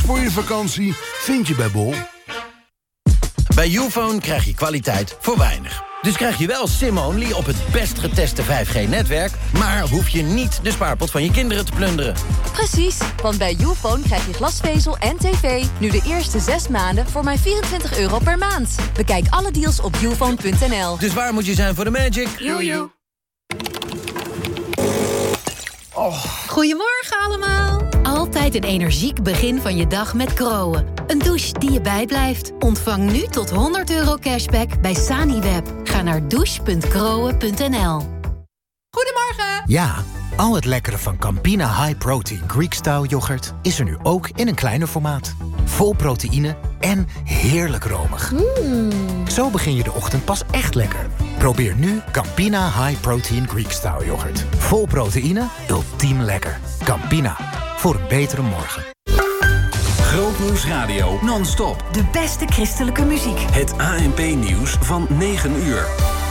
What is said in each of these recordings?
voor je vakantie vind je bij Bol. Bij Youfone krijg je kwaliteit voor weinig. Dus krijg je wel SIM-only op het best geteste 5G-netwerk... maar hoef je niet de spaarpot van je kinderen te plunderen. Precies, want bij Youfone krijg je glasvezel en tv... nu de eerste 6 maanden voor maar €24 per maand. Bekijk alle deals op youfone.nl. Dus waar moet je zijn voor de magic? Jojo. Goedemorgen allemaal. Altijd een energiek begin van je dag met Groen. Een douche die je bijblijft. Ontvang nu tot €100 cashback bij Saniweb. Ga naar douche.groen.nl. Goedemorgen. Ja, al het lekkere van Campina High Protein Greek Style yoghurt is er nu ook in een kleiner formaat. Vol proteïne en heerlijk romig. Zo begin je de ochtend pas echt lekker. Probeer nu Campina High Protein Greek Style yoghurt. Vol proteïne, ultiem lekker. Campina, voor een betere morgen. Grootnieuws Radio non-stop. De beste christelijke muziek. Het ANP-nieuws van 9 uur.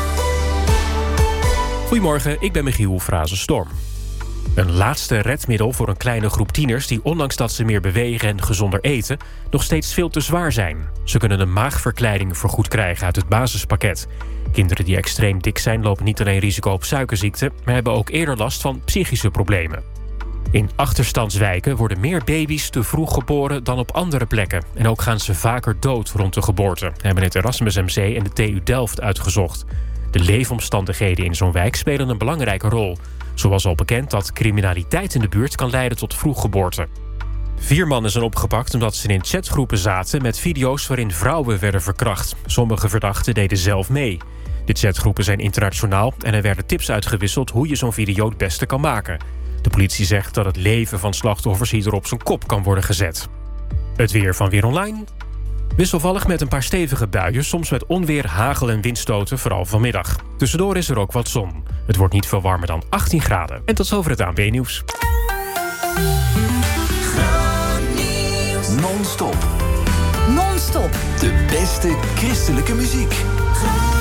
Goedemorgen, ik ben Michiel Frazenstorm. Een laatste redmiddel voor een kleine groep tieners die ondanks dat ze meer bewegen en gezonder eten, nog steeds veel te zwaar zijn. Ze kunnen een maagverkleiding vergoed krijgen uit het basispakket. Kinderen die extreem dik zijn lopen niet alleen risico op suikerziekte, maar hebben ook eerder last van psychische problemen. In achterstandswijken worden meer baby's te vroeg geboren dan op andere plekken. En ook gaan ze vaker dood rond de geboorte, hebben het Erasmus MC en de TU Delft uitgezocht. De leefomstandigheden in zo'n wijk spelen een belangrijke rol. Zoals al bekend dat criminaliteit in de buurt kan leiden tot vroeggeboorte. 4 mannen zijn opgepakt omdat ze in chatgroepen zaten met video's waarin vrouwen werden verkracht. Sommige verdachten deden zelf mee. De chatgroepen zijn internationaal en er werden tips uitgewisseld hoe je zo'n video het beste kan maken. De politie zegt dat het leven van slachtoffers hierdoor op zijn kop kan worden gezet. Het weer van Weer Online. Wisselvallig met een paar stevige buien, soms met onweer, hagel en windstoten, vooral vanmiddag. Tussendoor is er ook wat zon. Het wordt niet veel warmer dan 18 graden. En tot zover het ANP-nieuws. Non-stop. Non-stop. De beste christelijke muziek.